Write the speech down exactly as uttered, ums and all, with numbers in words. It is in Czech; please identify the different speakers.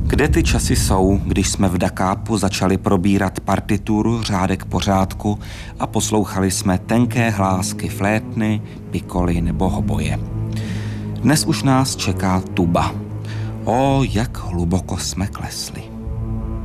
Speaker 1: Kde ty časy jsou, když jsme v Dakápu začali probírat partituru řádek po řádku a poslouchali jsme tenké hlásky flétny, pikoly nebo hoboje. Dnes už nás čeká tuba. O, jak hluboko jsme klesli.